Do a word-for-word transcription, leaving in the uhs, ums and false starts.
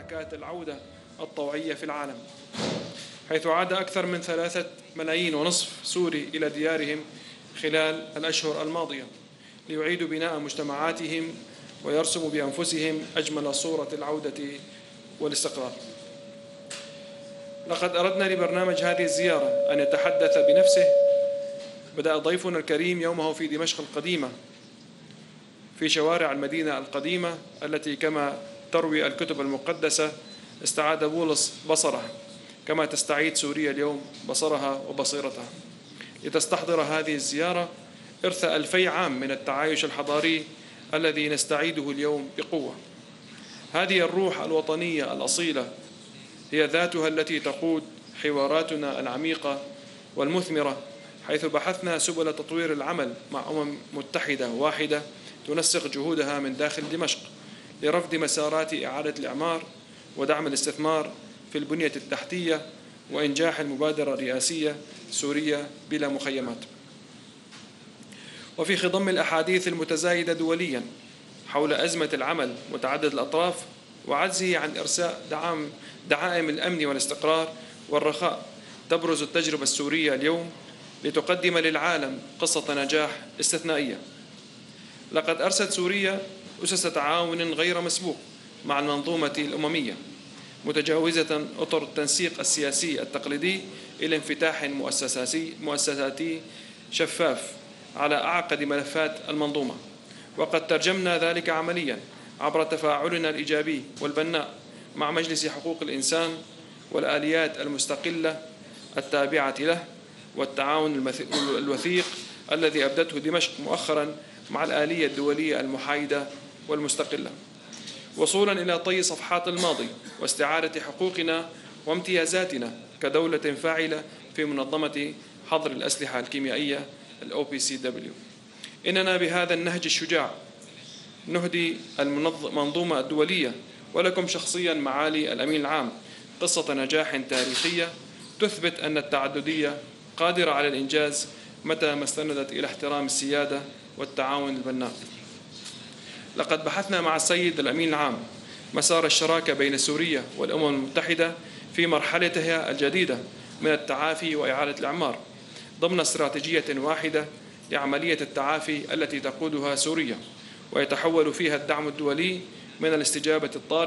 حركات العودة الطوعية في العالم، حيث عاد أكثر من ثلاثة ملايين ونصف سوري إلى ديارهم خلال الأشهر الماضية ليعيدوا بناء مجتمعاتهم ويرسموا بأنفسهم أجمل صورة العودة والاستقرار. لقد أردنا لبرنامج هذه الزيارة أن يتحدث بنفسه. بدأ ضيفنا الكريم يومه في دمشق القديمة، في شوارع المدينة القديمة التي كما تروي الكتب المقدسة استعاد بولس بصره، كما تستعيد سوريا اليوم بصرها وبصيرتها، لتستحضر هذه الزيارة إرث ألفي عام من التعايش الحضاري الذي نستعيده اليوم بقوة. هذه الروح الوطنية الأصيلة هي ذاتها التي تقود حواراتنا العميقة والمثمرة، حيث بحثنا سبل تطوير العمل مع أمم متحدة واحدة تنسق جهودها من داخل دمشق لرفض مسارات إعادة الإعمار ودعم الاستثمار في البنية التحتية وإنجاح المبادرة الرئاسية سوريا بلا مخيمات. وفي خضم الأحاديث المتزايدة دوليا حول أزمة العمل متعدد الأطراف وعجزه عن إرساء دعم دعائم الأمن والاستقرار والرخاء، تبرز التجربة السورية اليوم لتقدم للعالم قصة نجاح استثنائية. لقد أرست سوريا أسس تعاون غير مسبوق مع المنظومة الأممية، متجاوزة أطر التنسيق السياسي التقليدي إلى انفتاح مؤسساتي مؤسساتي شفاف على أعقد ملفات المنظومة. وقد ترجمنا ذلك عمليا عبر تفاعلنا الإيجابي والبناء مع مجلس حقوق الإنسان والآليات المستقلة التابعة له، والتعاون الوثيق الذي أبدته دمشق مؤخرا مع الآلية الدولية المحايدة والمستقلة، وصولا إلى طي صفحات الماضي واستعادة حقوقنا وامتيازاتنا كدولة فاعلة في منظمة حظر الأسلحة الكيميائية الأو بي سي دبليو. إننا بهذا النهج الشجاع نهدي المنظومة الدولية ولكم شخصيا معالي الأمين العام قصة نجاح تاريخية تثبت أن التعددية قادرة على الإنجاز متى ما استندت إلى احترام السيادة والتعاون البناء. لقد بحثنا مع السيد الأمين العام مسار الشراكة بين سوريا والأمم المتحدة في مرحلتها الجديدة من التعافي وإعادة الإعمار ضمن استراتيجية واحدة لعملية التعافي التي تقودها سوريا، ويتحول فيها الدعم الدولي من الاستجابة الطارئة